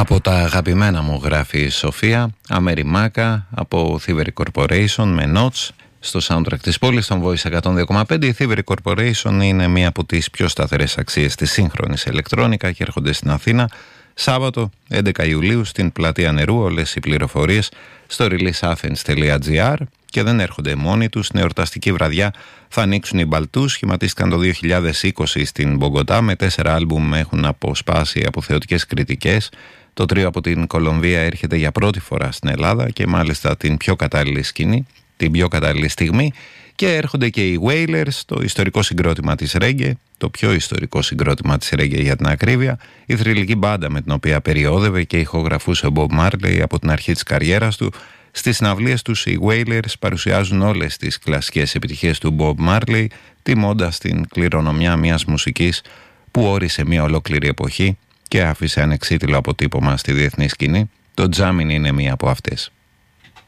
Από τα αγαπημένα μου γράφει η Σοφία, Αμεριμάκα από Thievery Corporation με Notch στο soundtrack της πόλης, στον Voice 102,5. Η Thievery Corporation είναι μία από τις πιο σταθερές αξίες της σύγχρονης ηλεκτρόνικα και έρχονται στην Αθήνα Σάββατο 11 Ιουλίου στην Πλατεία Νερού. Όλες οι πληροφορίες στο releaseathens.gr. Και δεν έρχονται μόνοι τους. Στην εορταστική βραδιά θα ανοίξουν οι Μπαλτούς. Σχηματίστηκαν το 2020 στην Μπογκοτά. Με 4 άλμπουμ έχουν αποσπάσει αποθεωτικές κριτικές. Το τρίο από την Κολομβία έρχεται για πρώτη φορά στην Ελλάδα και μάλιστα την πιο κατάλληλη σκηνή, την πιο κατάλληλη στιγμή. Και έρχονται και οι Wailers, το ιστορικό συγκρότημα της Reggae, το πιο ιστορικό συγκρότημα της Reggae για την ακρίβεια, η θρυλική μπάντα με την οποία περιόδευε και ηχογραφούσε ο Bob Marley από την αρχή της καριέρας του. Στις συναυλίες τους οι Wailers παρουσιάζουν όλες τις κλασικές επιτυχίες του Bob Marley, τιμώντας την κληρονομιά μιας μουσικής που όρισε μια ολόκληρη εποχή και άφησε ανεξίτηλο αποτύπωμα στη διεθνή σκηνή. Το jamming είναι μία από αυτές.